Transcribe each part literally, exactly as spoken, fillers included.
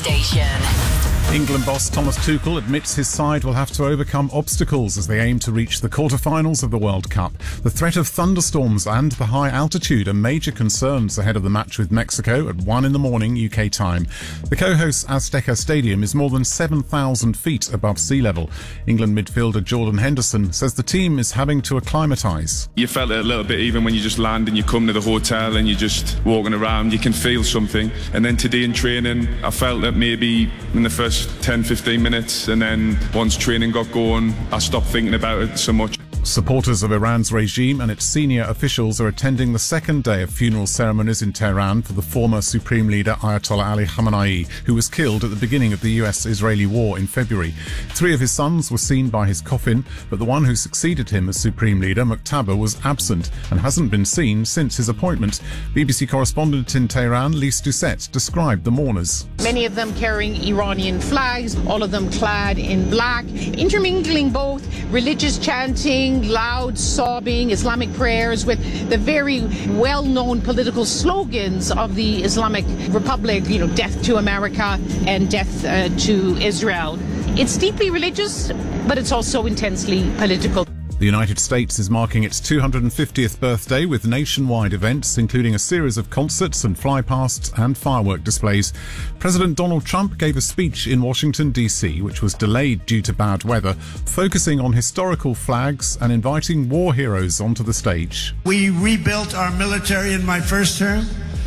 station. England boss Thomas Tuchel admits his side will have to overcome obstacles as they aim to reach the quarter-finals of the World Cup. The threat of thunderstorms and the high altitude are major concerns ahead of the match with Mexico at one in the morning U K time. The co-host's Azteca Stadium is more than seven thousand feet above sea level. England midfielder Jordan Henderson says the team is having to acclimatise. You felt it a little bit even when you just land and you come to the hotel and you're just walking around, you can feel something. And then today in training, I felt that maybe in the first ten fifteen minutes, and then once training got going, I stopped thinking about it so much. Supporters of Iran's regime and its senior officials are attending the second day of funeral ceremonies in Tehran for the former Supreme Leader Ayatollah Ali Khamenei, who was killed at the beginning of the U S-Israeli war in February. Three of his sons were seen by his coffin, but the one who succeeded him as Supreme Leader, Muqtada, was absent and hasn't been seen since his appointment. B B C correspondent in Tehran, Lise Doucette, described the mourners. Many of them carrying Iranian flags, all of them clad in black, intermingling both religious chanting, loud sobbing, Islamic prayers with the very well-known political slogans of the Islamic Republic, you know, death to America and death uh, to Israel. It's deeply religious, but it's also intensely political. The United States is marking its two hundred fiftieth birthday with nationwide events, including a series of concerts and flypasts and firework displays. President Donald Trump gave a speech in Washington, D C, which was delayed due to bad weather, focusing on historical flags and inviting war heroes onto the stage. We rebuilt our military in my first term.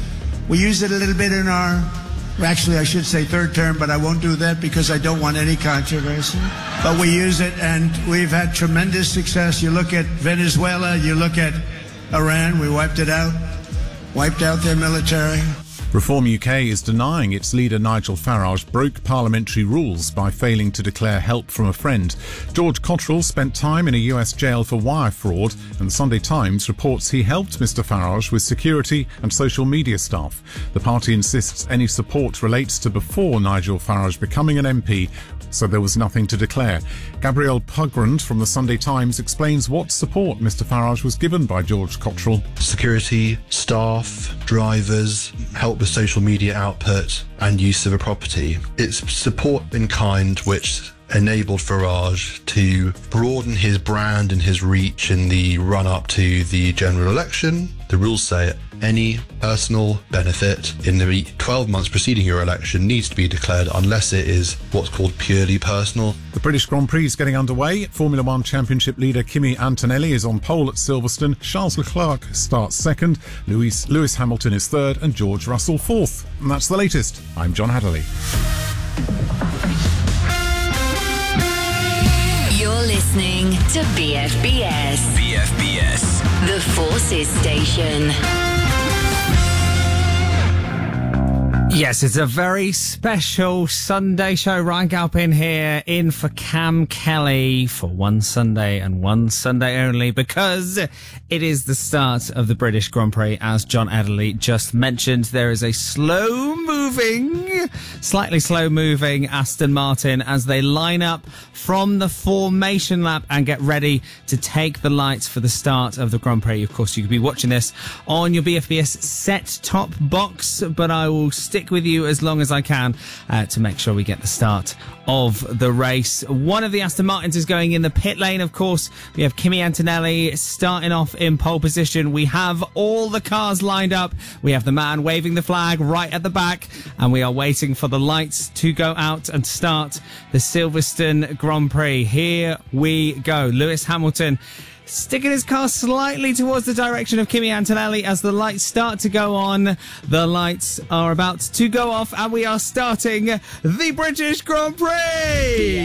We used it a little bit in our Actually, I should say third term, but I won't do that because I don't want any controversy. But we use it, and we've had tremendous success. You look at Venezuela, you look at Iran, we wiped it out, wiped out their military. Reform U K is denying its leader Nigel Farage broke parliamentary rules by failing to declare help from a friend. George Cottrell spent time in a U S jail for wire fraud, and the Sunday Times reports he helped Mr Farage with security and social media staff. The party insists any support relates to before Nigel Farage becoming an M P, so there was nothing to declare. Gabrielle Pugrand from the Sunday Times explains what support Mr Farage was given by George Cottrell. Security, staff, drivers, help with social media output and use of a property. It's support in kind which enabled Farage to broaden his brand and his reach in the run-up to the general election. The rules say any personal benefit in the twelve months preceding your election needs to be declared unless it is what's called purely personal. The British Grand Prix is getting underway. Formula One Championship leader Kimi Antonelli is on pole at Silverstone. Charles Leclerc starts second. Lewis, Lewis Hamilton is third and George Russell fourth. And that's the latest. I'm John Hadley. You're listening to B F B S. B F B S. The Forces Station. Yes, it's a very special Sunday show. Ryan Galpin here, in for Cam Kelly for one Sunday and one Sunday only, because it is the start of the British Grand Prix. As John Adderley just mentioned, there is a slow-moving, slightly slow-moving Aston Martin as they line up from the formation lap and get ready to take the lights for the start of the Grand Prix. Of course, you could be watching this on your B F B S set-top box, but I will stick with you as long as I can uh, to make sure we get the start of the race. One of the Aston Martins is going in the pit lane, of course. We have Kimi Antonelli starting off in pole position. We have all the cars lined up. We have the man waving the flag right at the back, and we are waiting for the lights to go out and start the Silverstone Grand Prix. Here we go. Lewis Hamilton sticking his car slightly towards the direction of Kimi Antonelli as the lights start to go on. The lights are about to go off, and we are starting the British Grand Prix.